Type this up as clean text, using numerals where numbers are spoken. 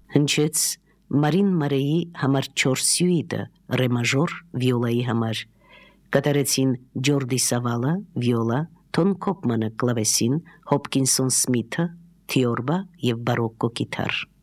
հնչեց Մարին Մարեի համար 4 սյուիտը ռե մաժոր վիոլայի համար, կատարեցին Ջորդի Սավալը վիոլա, Թոն Կոպմանը կլավեսին, Հոփկինսոն Սմիթը թիորբա եւ բարոկկո կիթառ։